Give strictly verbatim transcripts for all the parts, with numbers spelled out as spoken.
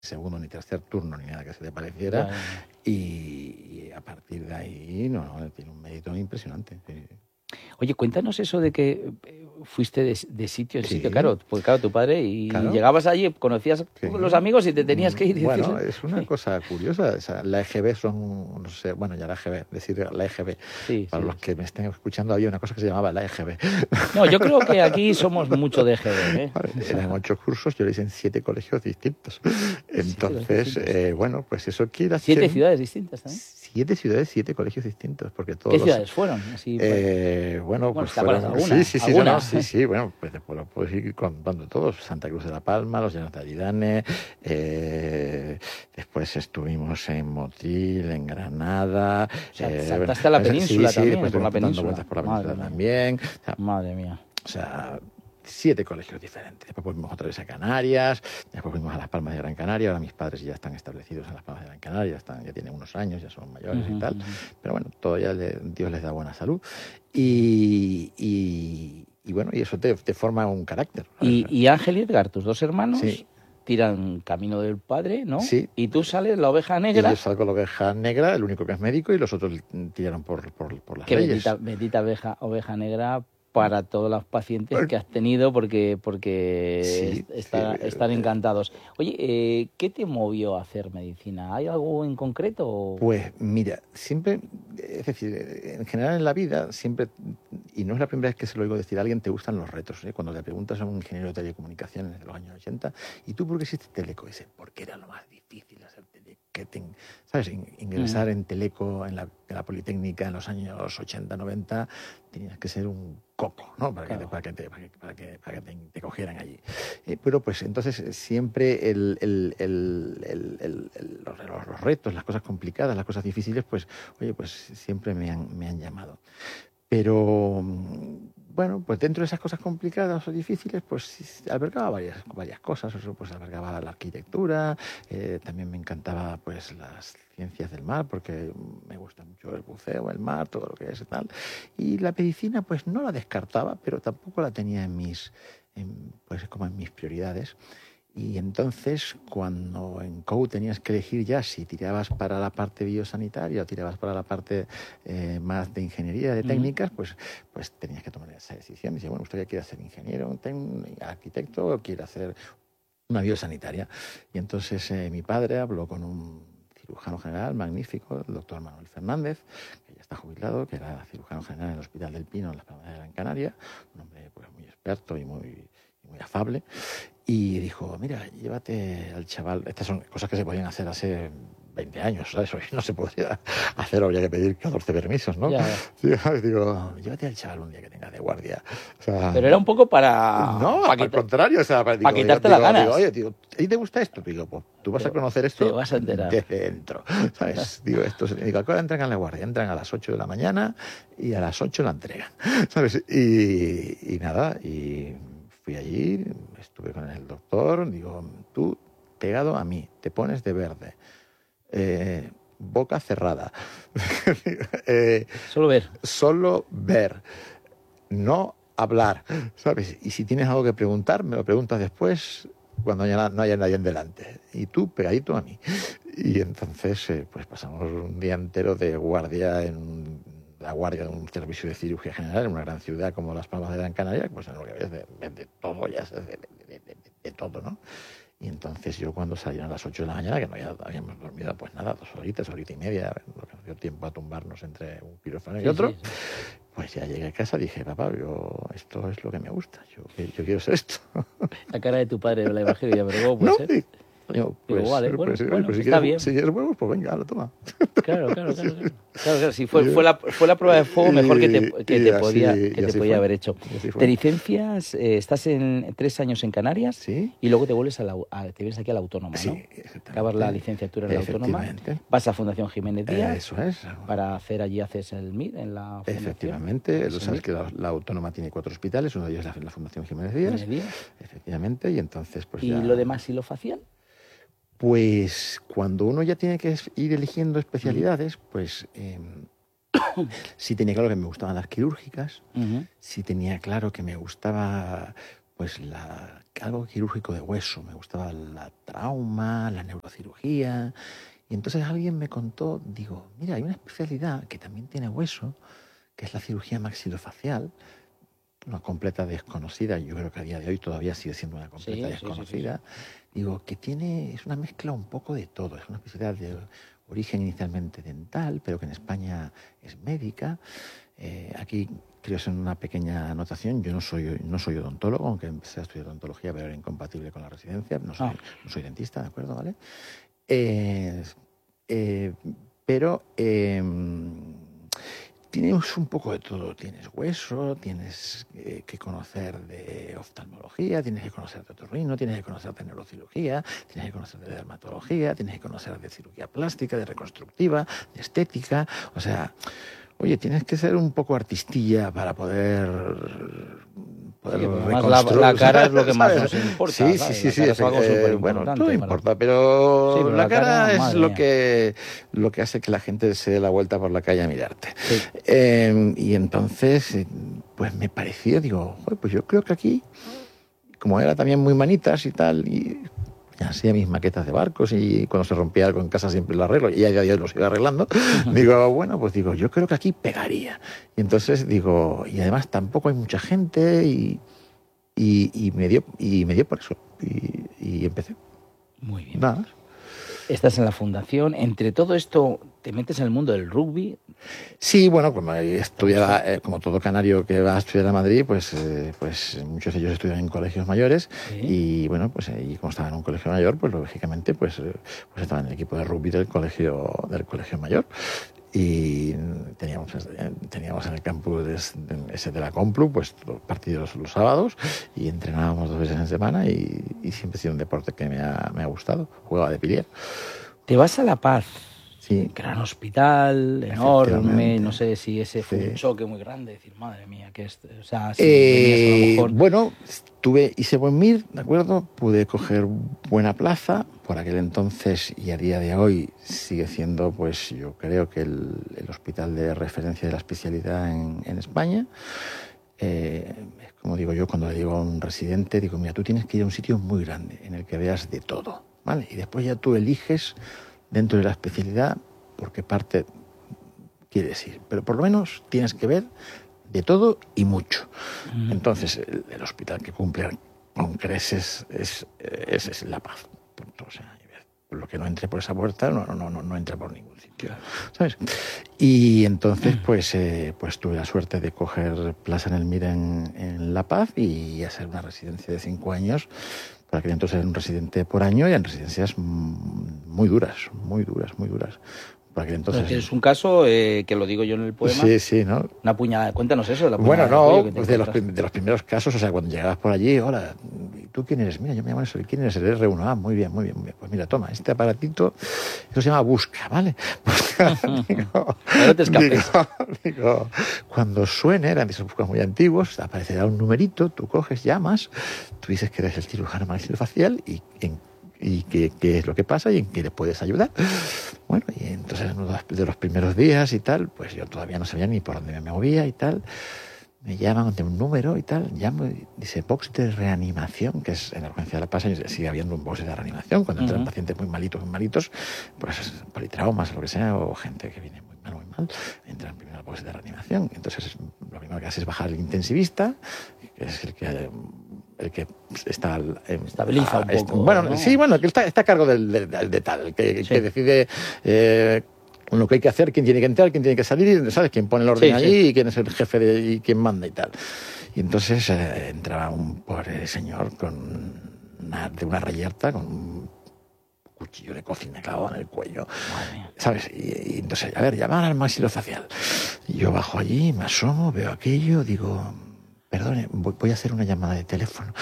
segundo ni tercer turno ni nada que se le pareciera. Ya, ya. Y, y a partir de ahí, no, no, tiene un mérito impresionante. Sí. Oye, cuéntanos eso de que eh, fuiste de, de sitio en Sí. sitio, claro, pues claro, tu padre, y Claro. llegabas allí, conocías Sí. los amigos y te tenías que ir. Y Bueno, decirle- es una cosa curiosa. O sea, la E G B son, no sé, bueno, ya la E G B, decir la E G B. Sí, Para sí. los que me estén escuchando, había una cosa que se llamaba la E G B. No, yo creo que aquí somos mucho de G B, ¿eh? Vale, O sea, eran ocho cursos, yo lo hice en siete colegios distintos. Entonces, distintos. eh, bueno, pues eso quiere siete hacer- ciudades distintas también. Siete ciudades, siete colegios distintos, porque todos ¿Qué los- ciudades fueron? Así, pues, Eh, bueno, Bueno, pues ¿te acuerdas fueron- alguna? sí, sí, sí, ¿Alguna? no, sí, sí, bueno, pues después lo puedes ir contando todos. Santa Cruz de la Palma, los Llanos de Aridane, eh, después estuvimos en Motril, en Granada. O sea, eh, saltaste a la sí, península sí, también, después por la estuvimos dando península. vueltas por la Madre península mía. también. O sea, madre mía. o sea, siete colegios diferentes. Después volvimos otra vez a Canarias, después volvimos a Las Palmas de Gran Canaria. Ahora mis padres ya están establecidos en Las Palmas de Gran Canaria, ya, están, ya tienen unos años, ya son mayores Ujú, y tal. ujú. Pero bueno, todavía le- Dios les da buena salud. Y, y, y bueno, y eso te, te forma un carácter. ¿sabes? Y, y Ángel y Edgar, tus dos hermanos, Sí. tiran camino del padre, ¿no? Sí. Y tú sales la oveja Y negra. yo salgo la oveja negra, el único que es médico, y los otros tiraron por, por, por las Que leyes. bendita, bendita oveja, oveja negra para todos los pacientes que has tenido, porque, porque Sí, est- está- sí, están eh, encantados. Oye, eh, ¿qué te movió a hacer medicina? ¿Hay algo en concreto? o- Pues mira, siempre, es decir, en general en la vida, siempre, y no es la primera vez que se lo oigo decir a alguien, te gustan los retos. ¿eh? Cuando le preguntas a un ingeniero de telecomunicaciones de los años ochenta, ¿y tú por qué hiciste teleco? Dice, porque era lo más difícil hacer teleco. ¿Sabes? In- Ingresar en teleco en la, en la Politécnica en los años ochenta, noventa, tenías que ser un coco, ¿no? Para que, Claro. te, para que, te, para que, para que, para que te, te cogieran allí. Eh, pero pues entonces eh, siempre el, el, el, el, el, el- los, los- los retos, las cosas complicadas, las cosas difíciles, pues oye, pues siempre me han, me han llamado. Pero mm, bueno, pues dentro de esas cosas complicadas o difíciles, pues sí, albergaba varias, varias cosas. Eso, pues albergaba la arquitectura, eh, también me encantaba pues las ciencias del mar, porque me gusta mucho el buceo, el mar, todo lo que es y tal. Y la medicina, pues no la descartaba, pero tampoco la tenía en mis, en, pues como en mis prioridades. Y entonces, cuando en C O U tenías que elegir ya si tirabas para la parte biosanitaria o tirabas para la parte eh, más de ingeniería, de técnicas, uh-huh. pues, pues tenías que tomar esa decisión. Dice, bueno, ¿usted ya quiere ser ingeniero, un arquitecto o quiere hacer una biosanitaria? Y entonces eh, mi padre habló con un cirujano general magnífico, el doctor Manuel Fernández, que ya está jubilado, que era cirujano general en el Hospital del Pino, en Las Palmas de Gran Canaria, un hombre pues, muy experto y muy, muy afable. Y dijo, mira, llévate al chaval. Estas son cosas que se podían hacer hace veinte años, ¿sabes? Hoy no se podría hacer, habría que pedir catorce permisos, ¿no? Ya, ya. Digo, llévate al chaval un día que tengas de guardia. O sea, pero era un poco para... No, para al quita... contrario. O sea, para, digo, para quitarte digo, las ganas. Digo, oye, digo, ¿y te gusta esto? Digo, pues tú vas te, a conocer esto te vas a enterar. desde dentro, ¿sabes? Digo, esto, digo, ¿a qué hora entran a la guardia? Entran a las ocho de la mañana y a las ocho la entregan, ¿sabes? Y, y nada, y... fui allí, estuve con el doctor, digo, tú pegado a mí, te pones de verde, eh, boca cerrada, eh, solo ver, solo ver, no hablar, ¿sabes? Y si tienes algo que preguntar, me lo preguntas después, cuando ya no haya nadie en delante, y tú pegadito a mí. Y entonces, eh, pues pasamos un día entero de guardia en un la guardia de un servicio de cirugía general en una gran ciudad como Las Palmas de Gran Canaria, pues en lo que ves de, de, de todo, ya de, de, de, de, de todo, ¿no? Y entonces yo cuando salieron a las ocho de la mañana, que no ya habíamos dormido, pues nada, dos horitas, horita y media, lo que nos dio tiempo a tumbarnos entre un quirófano y sí, otro, sí, sí. Pues ya llegué a casa y dije, papá, yo, esto es lo que me gusta, yo, yo quiero ser esto. La cara de tu padre me la imagino, ya, pero ¿cómo puede no, ser? Sí. Digo, pues, Igual, ¿eh? Bueno, pues, bueno, pues si está quieres, bien. Si quieres huevos, pues venga, lo toma. Claro, claro, claro. claro. claro, claro sí, fue, fue, la, fue la prueba de fuego mejor que te, que te así, podía, que te podía haber hecho. Te licencias, eh, estás en tres años en Canarias ¿Sí? y luego te vuelves a la, a, te vienes aquí a la Autónoma, sí, ¿no? Acabas la licenciatura en la Autónoma, vas a Fundación Jiménez Díaz. Eso es. Para hacer allí, haces el M I D en la Fundación. Efectivamente, lo sabes que la, la Autónoma tiene cuatro hospitales, uno de ellos es la, la Fundación Jiménez Díaz. Jiménez Díaz. Efectivamente, y entonces pues ¿Y ya... lo demás maxilofacial? Pues cuando uno ya tiene que ir eligiendo especialidades, uh-huh. pues eh, sí tenía claro que me gustaban las quirúrgicas, uh-huh. sí tenía claro que me gustaba pues la, algo quirúrgico de hueso. Me gustaba la trauma, la neurocirugía. Y entonces alguien me contó, digo, mira, hay una especialidad que también tiene hueso, que es la cirugía maxilofacial, una completa desconocida. Yo creo que a día de hoy todavía sigue siendo una completa sí, desconocida. Sí, sí, sí. Digo, que tiene, es una mezcla un poco de todo. Es una especialidad de origen inicialmente dental, pero que en España es médica. Eh, aquí quiero hacer una pequeña anotación. Yo no soy, no soy odontólogo, aunque empecé a estudiar odontología, pero era incompatible con la residencia. No soy, ah. no soy dentista, ¿de acuerdo? ¿Vale? Eh, eh, pero eh, tienes un poco de todo. Tienes hueso, tienes eh, que conocer de oftalmología, tienes que conocer de otorrino, tienes que conocer de neurocirugía, tienes que conocer de dermatología, tienes que conocer de cirugía plástica, de reconstructiva, de estética. O sea, oye, tienes que ser un poco artistilla para poder... poder sí, reconstruir. La, la cara es lo que más nos importa. Sí, sí, sí, sí. Es algo eh, bueno, todo para... importa, pero, sí, pero la, la cara, cara es lo que, lo que hace que la gente se dé la vuelta por la calle a mirarte. Sí. Eh, y entonces, pues me pareció, digo, pues yo creo que aquí, como era también muy manitas y tal, y hacía mis maquetas de barcos y cuando se rompía algo en casa siempre lo arreglo y a día de hoy lo sigo arreglando. Uh-huh. Digo, bueno, pues digo, yo creo que aquí pegaría. Y entonces digo, y además tampoco hay mucha gente y, y, y, me, dio, y me dio por eso. Y, y empecé. Muy bien. Nada más. Estás en la fundación. Entre todo esto, ¿te metes en el mundo del rugby? Sí, bueno, como estudiaba, eh, como todo canario que va a estudiar a Madrid, pues, eh, pues muchos de ellos estudian en colegios mayores. ¿Sí? Y bueno, pues y como estaba en un colegio mayor, pues lógicamente pues, eh, pues estaba en el equipo de rugby del colegio, del colegio mayor. Y teníamos, teníamos en el campus de, ese de la Complu, pues los partidos los sábados y entrenábamos dos veces en semana y, y siempre ha sido un deporte que me ha, me ha gustado. Jugaba de pilier. ¿Te vas a La Paz? Sí. Gran hospital, enorme, no sé si ese fue sí. un choque muy grande, decir, madre mía, que es, o sea, si eh, a lo mejor... Bueno, tuve, hice buen M I R, ¿de acuerdo? Pude coger buena plaza, por aquel entonces y a día de hoy sigue siendo, pues yo creo que el, el hospital de referencia de la especialidad en, en España. Eh, como digo yo, cuando le digo a un residente, digo, mira, tú tienes que ir a un sitio muy grande en el que veas de todo, ¿vale? Y después ya tú eliges dentro de la especialidad por qué parte quieres ir. Pero por lo menos tienes que ver de todo y mucho. Mm. Entonces, el, el hospital que cumple con creces es, es, es La Paz. Punto. O sea, lo que no entre por esa puerta no, no, no, no entra por ningún sitio, ¿sabes? Y entonces, pues, eh, pues tuve la suerte de coger plaza en el M I R en, en La Paz y hacer una residencia de cinco años. Para que entonces era un residente por año y en residencias muy duras, muy duras, muy duras. Para que entonces... Es un caso eh, que lo digo yo en el poema. Sí, sí, ¿no? Una puñada, cuéntanos eso. De la bueno, no, pues de, los, de los primeros casos, o sea, cuando llegabas por allí, hola, ¿tú quién eres? Mira, yo me llamo eso, ¿quién eres? Eres R uno. Ah, muy bien, muy bien, muy bien. Pues mira, toma, este aparatito, eso se llama Busca, ¿vale? Busca, digo, no te escapes. Digo, digo, cuando suene, eran esos buscas muy antiguos, aparecerá un numerito, tú coges, llamas, tú dices que eres el cirujano maxilofacial y en y qué, qué es lo que pasa y en qué le puedes ayudar. Bueno, y entonces uno de los primeros días y tal, pues yo todavía no sabía ni por dónde me movía y tal. Me llaman de un número y tal, llamo y dice box de reanimación, que es en la urgencia de La Paz, sigue habiendo un box de reanimación cuando entran uh-huh. pacientes muy malitos, muy malitos, pues politraumas o lo que sea, o gente que viene muy mal, muy mal, entran primero al box de reanimación. Entonces lo primero que hace es bajar el intensivista, que es el que el que está en, estabiliza a, un poco, bueno, ¿no? sí, bueno, que está, está a cargo del, del, del de tal, el que, sí. que decide eh, lo que hay que hacer, quién tiene que entrar, quién tiene que salir, ¿sabes? Quién pone el orden sí, allí sí. y quién es el jefe de, y quién manda y tal. Y entonces eh, entraba un pobre señor con una, de una reyerta, con un cuchillo de cocina clavado en el cuello, ¿sabes? Y, y entonces, a ver, llamar al maxilofacial. Y yo bajo allí, me asomo, veo aquello, digo... Perdone, voy a hacer una llamada de teléfono.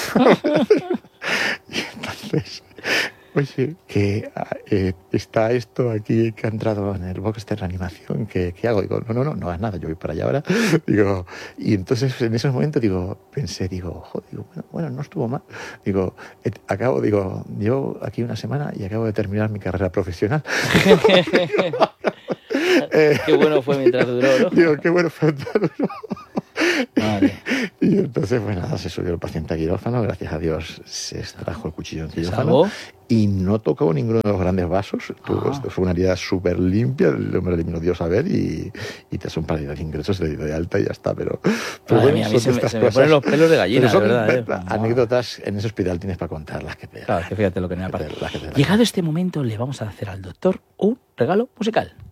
Y entonces, oye, que eh, está esto aquí que ha entrado en el box de reanimación, ¿qué, qué hago? Digo, no, no, no, no hagas nada, yo voy para allá ahora. Digo, y entonces en esos momentos digo, pensé, digo, joder, digo, bueno, bueno, no estuvo mal. Digo, et, acabo, digo, llevo aquí una semana y acabo de terminar mi carrera profesional. eh, qué bueno fue mientras duró, ¿no? Digo, qué bueno fue mientras duró. Vale. Y entonces, pues nada, se subió el paciente a quirófano, gracias a Dios se extrajo el cuchillo en quirófano y no tocó ninguno de los grandes vasos. Ah. Esto fue una herida súper limpia, el hombre le vino Dios a ver y, y te hace un par de ingresos, se le dio de alta y ya está. Pero, pero bueno, mía, a mí se, me, se me ponen los pelos de gallina, son, de verdad. ¿eh? Anécdotas en ese hospital tienes para contar las que te... Claro, que fíjate lo que me ha pasado. Llegado este momento, le vamos a hacer al doctor un regalo musical.